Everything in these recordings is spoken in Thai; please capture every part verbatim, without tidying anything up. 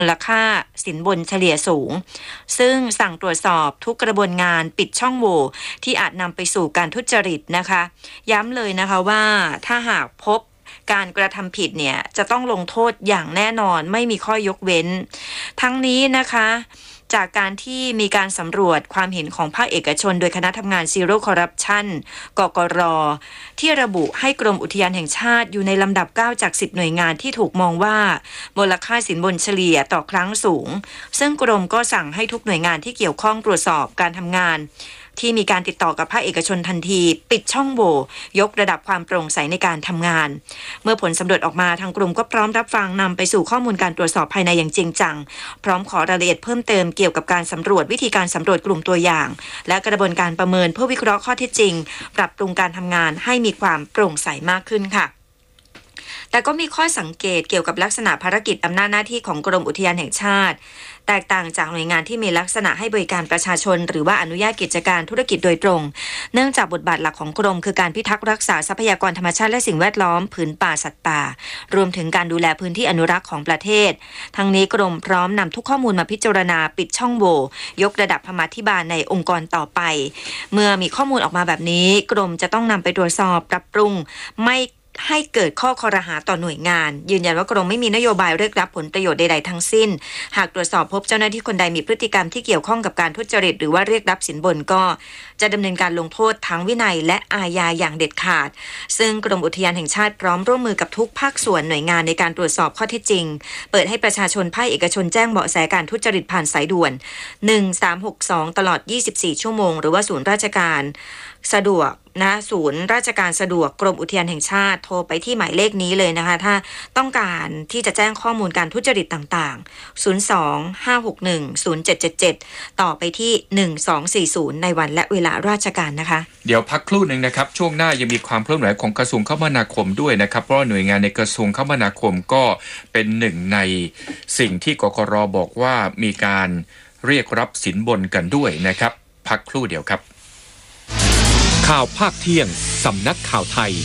มูลค่าสินบนเฉลี่ยสูงซึ่งสั่งตรวจสอบทุกกระบวนงานปิดช่องโหว่ที่อาจนำไปสู่การทุจริตนะคะย้ำเลยนะคะว่าถ้าหากพบการกระทำผิดเนี่ยจะต้องลงโทษอย่างแน่นอนไม่มีข้อยกเว้นทั้งนี้นะคะจากการที่มีการสำรวจความเห็นของภาคเอกชนโดยคณะทำงาน Zero Corruption กกร.ที่ระบุให้กรมอุทยานแห่งชาติอยู่ในลำดับเก้าจากสิบหน่วยงานที่ถูกมองว่ามูลค่าสินบนเฉลี่ยต่อครั้งสูงซึ่งกรมก็สั่งให้ทุกหน่วยงานที่เกี่ยวข้องตรวจสอบการทำงานที่มีการติดต่อกับภาคเอกชนทันทีปิดช่องโหว่ยกระดับความโปร่งใสในการทำงานเมื่อผลสำรวจออกมาทางกรมก็พร้อมรับฟังนำไปสู่ข้อมูลการตรวจสอบภายในอย่างจริงจังพร้อมขอรายละเอียดเพิ่มเติมเกี่ยวกับการสำรวจวิธีการสำรวจกลุ่มตัวอย่างและกระบวนการประเมินเพื่อวิเคราะห์ข้อเท็จจริงปรับปรุงการทำงานให้มีความโปร่งใสมากขึ้นค่ะแต่ก็มีข้อสังเกตเกี่ยวกับลักษณะภารกิจอำนาจหน้าที่ของกรมอุทยานแห่งชาติแตกต่างจากหน่วยงานที่มีลักษณะให้บริการประชาชนหรือว่าอนุญาตกิจการธุรกิจโดยตรงเนื่องจากบทบาทหลักของกรมคือการพิทักษ์รักษาทรัพยากรธรรมชาติและสิ่งแวดล้อมผืนป่าสัตว์ป่ารวมถึงการดูแลพื้นที่อนุรักษ์ของประเทศทั้งนี้กรมพร้อมนำทุกข้อมูลมาพิจารณาปิดช่องโหว่ยกระดับธรรมาภิบาลในองค์กรต่อไปเมื่อมีข้อมูลออกมาแบบนี้กรมจะต้องนำไปตรวจสอบปรับปรุงไม่ให้เกิดข้อคอรหาต่อหน่วยงานยืนยันว่ากรมไม่มีนโยบายเรียกรับผลประโยชน์ใดๆทั้งสิ้นหากตรวจสอบพบเจ้าหน้าที่คนใดมีพฤติกรรมที่เกี่ยวข้องกับการทุจริตหรือว่าเรียกรับสินบนก็จะดำเนินการลงโทษทั้งวินัยและอาญาอย่างเด็ดขาดซึ่งกรมอุทยานแห่งชาติพร้อมร่วมมือกับทุกภาคส่วนหน่วยงานในการตรวจสอบข้อเท็จจริงเปิดให้ประชาชนภาคเอกชนแจ้งเบาะแสการทุจริตผ่านสายด่วนหนึ่งสามหกสองตลอดยี่สิบสี่ชั่วโมงหรือว่าศูนย์ราชการสะดวกนะศูนย์ราชการสะดวกกรมอุทยานแห่งชาติโทรไปที่หมายเลขนี้เลยนะคะถ้าต้องการที่จะแจ้งข้อมูลการทุจริตต่างๆศูนย์ สอง ห้า หก หนึ่ง ศูนย์ เจ็ด เจ็ด เจ็ดต่อไปที่หนึ่งสองสี่ศูนย์ในวันและเวลาราชการนะคะเดี๋ยวพักครู่นึงนะครับช่วงหน้ายังมีความเคลื่อนไหวของกระทรวงคมนาคมด้วยนะครับเพราะหน่วยงานในกระทรวงคมนาคมก็เป็นหนึ่งในสิ่งที่กกร.บอกว่ามีการเรียกรับสินบนกันด้วยนะครับพักครู่เดียวครับข่าวภาคเที่ยงสำนักข่าวไทย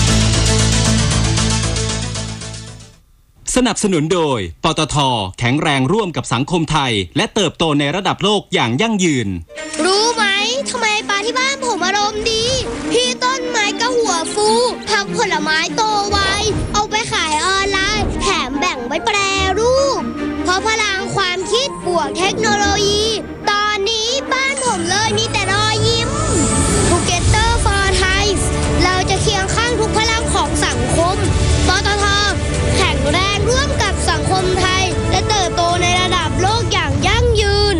สนับสนุนโดยปตท.แข็งแรงร่วมกับสังคมไทยและเติบโตในระดับโลกอย่างยั่งยืนรู้ไหมทำไมปลาที่บ้านผมอารมณ์ดีพี่ต้นไม้ก็หัวฟูผักผลไม้โตไวเอาไปขายออนไลน์แถมแบ่งไว้แปรรูปเพราะพลังความคิดบวกเทคโนโลยีตอนนี้บ้านผมเลยมีแต่รอยยิ้มTogether for Thai เราจะเคียงข้างทุกพลังของสังคมปตท.แข็งแรงร่วมกับสังคมไทยและเติบโตในระดับโลกอย่างยั่งยืน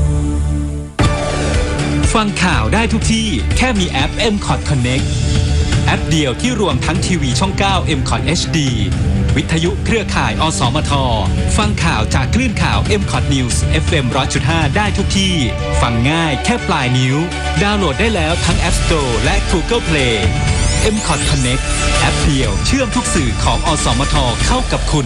ฟังข่าวได้ทุกที่แค่มีแอป เอ็ม คอท Connect แอปเดียวที่รวมทั้งทีวีช่องเก้า เอ็ม คอท เอช ดี วิทยุเครือข่ายอสมทฟังข่าวจากคลื่นข่าว เอ็ม คอท News เอฟ เอ็ม หนึ่งร้อยจุดห้า ได้ทุกที่ฟังง่ายแค่ปลายนิ้วดาวน์โหลดได้แล้วทั้ง App Store และ Google Play เอ็ม คอท Connect แอปเดียวเชื่อมทุกสื่อของอสมทเข้ากับคุณ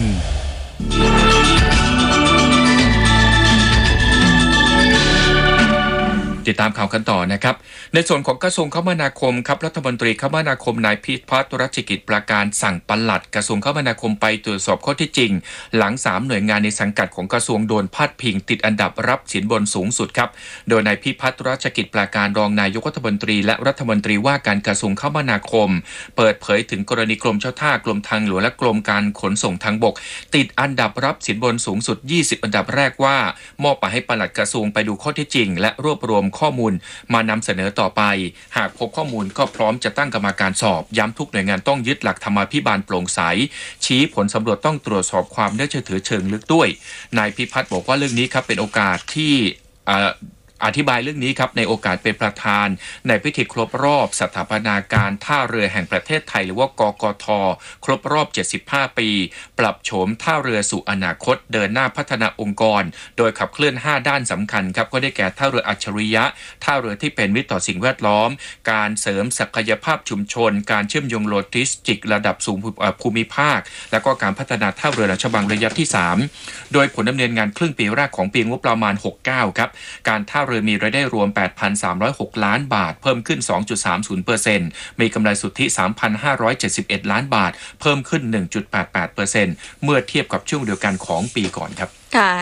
ติดตามข่าวกันต่อนะครับในส่วนของกระทรวงคมนาคมครับรัฐมนตรีคมนาคมนายพิพัฒน์รัชกิจประการสั่งปลัดกระทรวงคมนาคมไปตรวจสอบข้อเท็จจริงหลังสามหน่วยงานในสังกัดของกระทรวงโดนพาดพิงติดอันดับรับสินบนสูงสุดครับโดยนายพิพัฒน์รัชกิจประการรองนายกรัฐมนตรีและรัฐมนตรีว่าการกระทรวงคมนาคมเปิดเผยถึงกรณีกรมเจ้าท่ากรมทางหลวงและกรมการขนส่งทางบกติดอันดับรับสินบนสูงสุดยี่สิบอันดับแรกว่ามอบหมายให้ปลัดกระทรวงไปดูข้อเท็จจริงและรวบรวมข้อมูลมานำเสนอต่อไปหากพบข้อมูลก็พร้อมจะตั้งกรรมการสอบย้ำทุกหน่วยงานต้องยึดหลักธรรมาภิบาลโปร่งใสชี้ผลสำรวจต้องตรวจสอบความน่าเชื่อถือเชิงลึกด้วยนายพิพัฒน์บอกว่าเรื่องนี้ครับเป็นโอกาสที่อธิบายเรื่องนี้ครับในโอกาสเป็นประธานในพิธีครบรอบสถาปนาการท่าเรือแห่งประเทศไทยหรือว่ากกท.ครบรอบเจ็ดสิบห้าปีปรับโฉมท่าเรือสู่อนาคตเดินหน้าพัฒนาองค์กรโดยขับเคลื่อนห้าด้านสำคัญครับก็ได้แก่ท่าเรืออัจฉริยะท่าเรือที่เป็นมิตรต่อสิ่งแวดล้อมการเสริมศักยภาพชุมชนการเชื่อมโยงโลจิสติกระดับสูงภูมิภาคและก็การพัฒนาท่าเรือราชบังระยะที่สามโดยผลดำเนินงานครึ่งปีแรกของปีงบประมาณหกสิบเก้าครับการท่าเรือมีรายได้รวม แปดพันสามร้อยหก ล้านบาทเพิ่มขึ้น สองจุดสามศูนย์เปอร์เซ็นต์ มีกำไรสุทธิ สามพันห้าร้อยเจ็ดสิบเอ็ด ล้านบาทเพิ่มขึ้น หนึ่งจุดแปดแปดเปอร์เซ็นต์ เมื่อเทียบกับช่วงเดียวกันของปีก่อนครับ